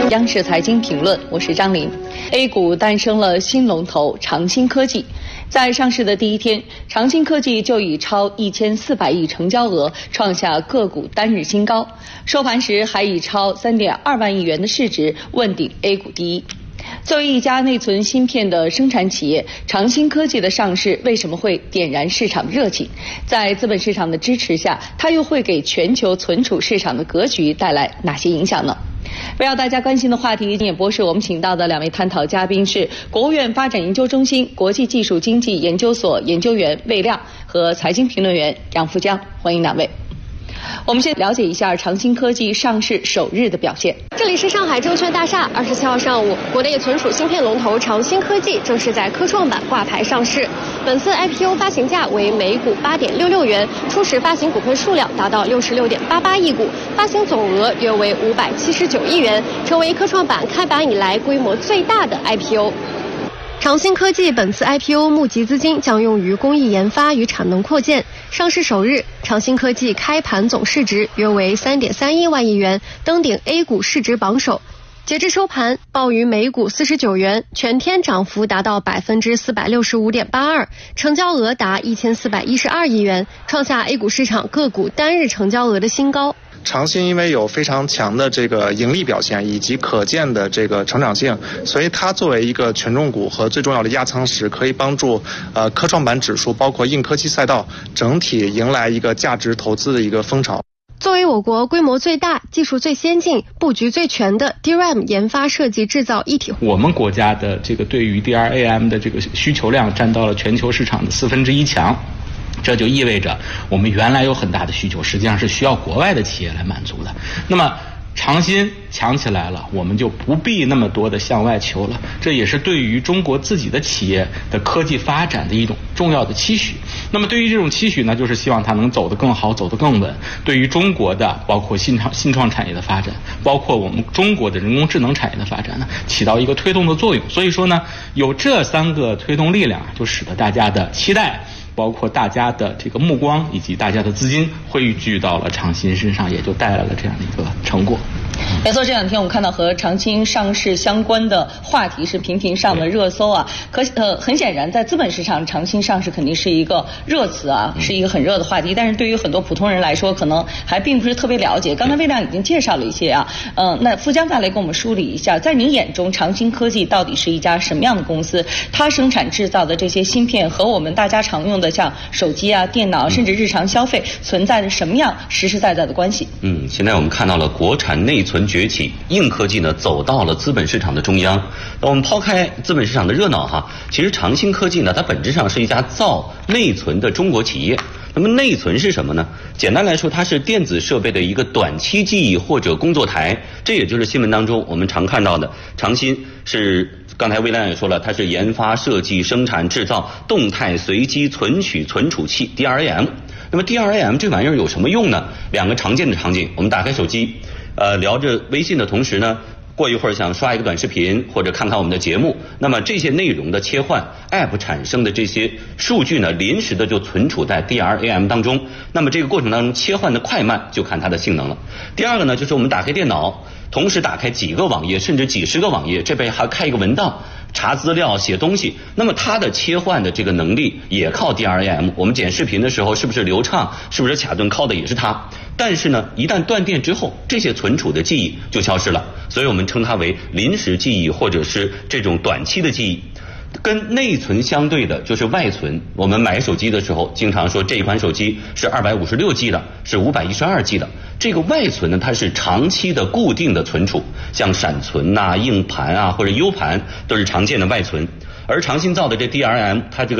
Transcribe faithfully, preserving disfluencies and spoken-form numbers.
央视财经评论，我是张琳。A 股诞生了新龙头长兴科技，在上市的第一天，长兴科技就以超一千四百亿成交额创下个股单日新高，收盘时还以超三点二万亿元的市值问鼎 A 股第一。作为一家内存芯片的生产企业，长兴科技的上市为什么会点燃市场热情？在资本市场的支持下，它又会给全球存储市场的格局带来哪些影响呢？围绕大家关心的话题，今夜博士我们请到的两位探讨嘉宾是国务院发展研究中心国际技术经济研究所研究员魏亮和财经评论员杨富江，欢迎两位。我们先了解一下长兴科技上市首日的表现。 这里是上海证券大厦，二十七号上午，国内存储芯片龙头长兴科技正式在科创板挂牌上市。本次 I P O 发行价为每股八点六六元，初始发行股份数量达到六十六点八八亿股，发行总额约为五百七十九亿元，成为科创板开板以来规模最大的 I P O。长兴科技本次 I P O 募集资金将用于工艺研发与产能扩建。上市首日，长兴科技开盘总市值约为三点三一万亿元，登顶 A 股市值榜首。截至收盘，报于每股四十九元，全天涨幅达到百分之四百六十五点八二，成交额达一千四百一十二亿元，创下 A 股市场个股单日成交额的新高。 长兴因为有非常强的这个盈利表现以及可见的这个成长性，所以它作为一个权重股和最重要的压舱石，可以帮助呃科创板指数包括硬科技赛道整体迎来一个价值投资的一个风潮。 作为我国规模最大、技术最先进、布局最全的 D R A M 研发设计制造一体化， 我们国家的这个对于 D R A M 的这个需求量占到了全球市场的四分之一强。这就意味着我们原来有很大的需求，实际上是需要国外的企业来满足的。那么长兴强起来了，我们就不必那么多的向外求了，这也是对于中国自己的企业的科技发展的一种重要的期许。那么对于这种期许呢，就是希望它能走得更好，走得更稳。对于中国的包括新创新创产业的发展，包括我们中国的人工智能产业的发展呢，起到一个推动的作用。所以说呢，有这三个推动力量，就使得大家的期待，包括大家的这个目光以及大家的资金汇聚到了长兴身上，也就带来了这样的一个成果。 没错，这两天我们看到和长兴上市相关的话题是频频上的热搜啊。可呃，很显然，在资本市场，长兴上市肯定是一个热词啊，是一个很热的话题。但是对于很多普通人来说，可能还并不是特别了解。刚才魏亮已经介绍了一些啊，嗯、呃，那富江再来给我们梳理一下，在您眼中，长兴科技到底是一家什么样的公司？它生产制造的这些芯片和我们大家常用的像手机啊、电脑，甚至日常消费，存在着什么样实实在在的关系？ 嗯，现在我们看到了国产内存崛起，硬科技呢走到了资本市场的中央。那我们抛开资本市场的热闹哈，其实长兴科技呢，它本质上是一家造内存的中国企业。那么内存是什么呢？简单来说，它是电子设备的一个短期记忆或者工作台。这也就是新闻当中我们常看到的，长兴是刚才魏亮也说了，它是研发、设计、生产、制造动态随机存取存储器 D R A M。那么 D R A M 这玩意儿有什么用呢？两个常见的场景，我们打开手机，呃，聊着微信的同时呢，过一会儿想刷一个短视频或者看看我们的节目，那么这些内容的切换 App 产生的这些数据呢，临时的就存储在 D R A M 当中。那么这个过程当中切换的快慢就看它的性能了。第二个呢，就是我们打开电脑，同时打开几个网页甚至几十个网页，这边还开一个文档，查资料、写东西，那么它的切换的这个能力也靠 D R A M。我们剪视频的时候是不是流畅，是不是卡顿，靠的也是它。但是呢，一旦断电之后，这些存储的记忆就消失了，所以我们称它为临时记忆或者是这种短期的记忆。跟内存相对的就是外存。我们买手机的时候经常说这一款手机是二百五十六 G 的，是五百一十二 G 的。这个外存呢，它是长期的固定的存储，像闪存呐、硬盘啊或者 U 盘都是常见的外存。而长兴造的这 D R A M， 它这个